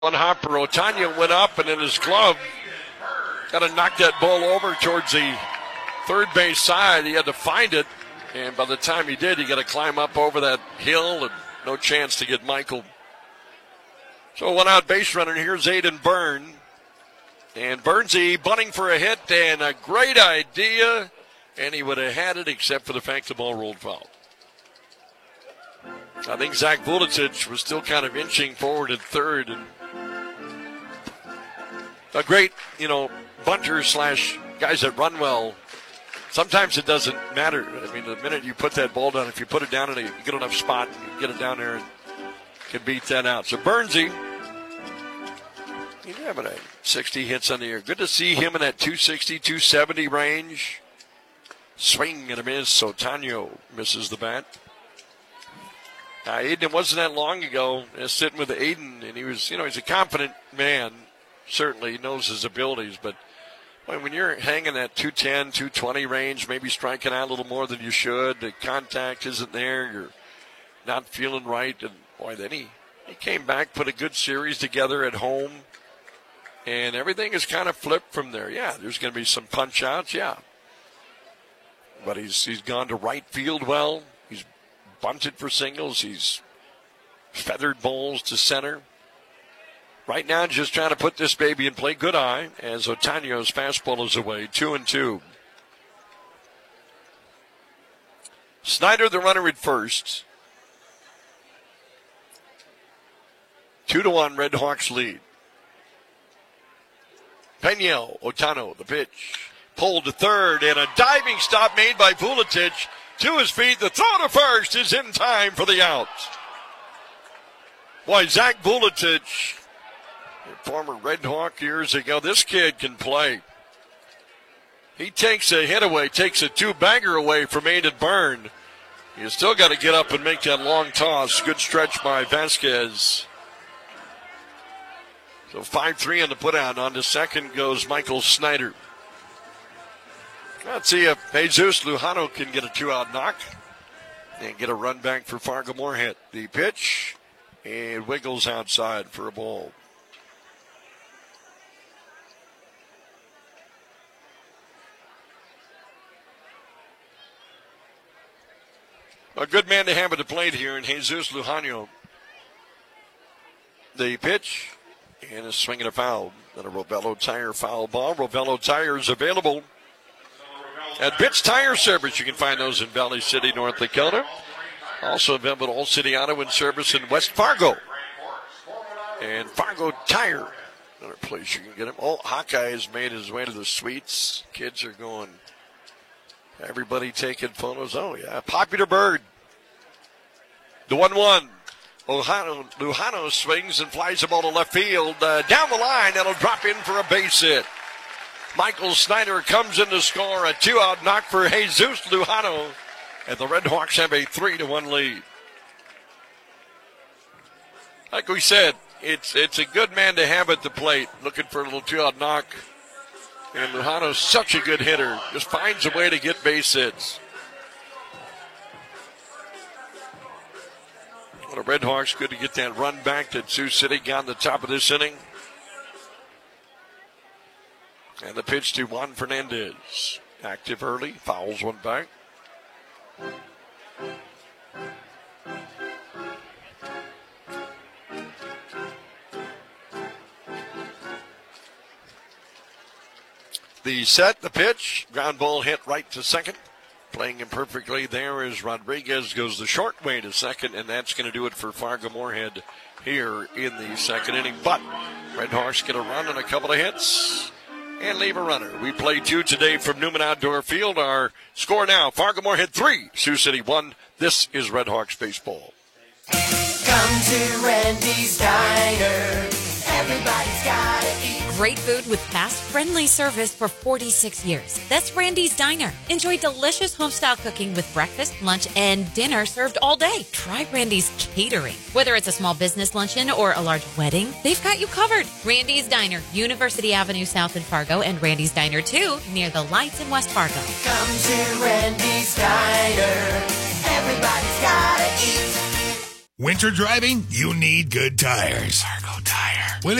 One hopper. Otanya went up, and in his glove, got to knock that ball over towards the third base side. He had to find it, and by the time he did, he got to climb up over that hill, and no chance to get Michael. So one out base runner. Here's Aiden Byrne. And Burnsy bunting for a hit, and a great idea, and he would have had it except for the fact the ball rolled foul. I think Zach Vuletic was still kind of inching forward at third, and a great, bunter slash guys that run well. Sometimes it doesn't matter. I mean, the minute you put that ball down, if you put it down in a good enough spot, you get it down there and can beat that out. So Burnsy, he's having 60 hits on the year. Good to see him in that 260, 270 range. Swing and a miss. So Tanyo misses the bat. Aiden, it wasn't that long ago, sitting with Aiden, and he was, he's a confident man. Certainly knows his abilities, but when you're hanging that 210, 220 range, maybe striking out a little more than you should, the contact isn't there, you're not feeling right, and then he came back, put a good series together at home, and everything is kind of flipped from there. Yeah, there's going to be some punch outs, yeah. But he's gone to right field well. He's bunted for singles. He's feathered balls to center. Right now, just trying to put this baby in play. Good eye as Otanyo's fastball is away. 2-2. Snyder, the runner at first. 2-1, Red Hawks lead. Peniel, Otano, the pitch. Pulled to third, and a diving stop made by Vuletic. To his feet, the throw to first is in time for the out. Boy, Zach Vuletic, former Red Hawk years ago, this kid can play. He takes a hit away, takes a two-bagger away from Aiden Byrne. You still got to get up and make that long toss. Good stretch by Vasquez. So 5-3 on the putout. On to second goes Michael Snyder. Let's see if Jesus Lujano can get a two-out knock and get a run back for Fargo Moorhead. The pitch, and wiggles outside for a ball. A good man to have at the plate here in Jesus Lujano. The pitch, and a swing and a foul. Then a Rovello Tire foul ball. Rovello Tire is available at Bitts Tire Service. You can find those in Valley City, North Dakota. Also available at All City Auto and Service in West Fargo. And Fargo Tire, another place you can get him. Oh, Hawkeye has made his way to the suites. Kids are going. Everybody taking photos. Oh, yeah. Popular Bird. The 1-1. Lujano swings and flies the ball to left field. Down the line, that'll drop in for a base hit. Michael Snyder comes in to score a two-out knock for Jesus Lujano. And the Red Hawks have a 3-1 lead. Like we said, it's a good man to have at the plate. Looking for a little two-out knock. And Lujano's such a good hitter. Just finds a way to get base hits. Well, the Red Hawks good to get that run back that Sioux City got on the top of this inning. And the pitch to Juan Fernandez. Active early, fouls one back. The set, the pitch, ground ball hit right to second. Playing him perfectly there is Rodriguez, goes the short way to second, and that's going to do it for Fargo Moorhead here in the second inning. But Red Hawks get a run and a couple of hits and leave a runner. We play two today from Newman Outdoor Field. Our score now, Fargo Moorhead 3, Sioux City 1. This is Red Hawks baseball. Come to Randy's Diner. Everybody's gotta eat. Great food with fast, friendly service for 46 years. That's Randy's Diner. Enjoy delicious home-style cooking with breakfast, lunch, and dinner served all day. Try Randy's Catering. Whether it's a small business luncheon or a large wedding, they've got you covered. Randy's Diner, University Avenue South in Fargo, and Randy's Diner 2 near the lights in West Fargo. Come to Randy's Diner. Everybody's gotta eat. Winter driving? You need good tires. Argo Tire. When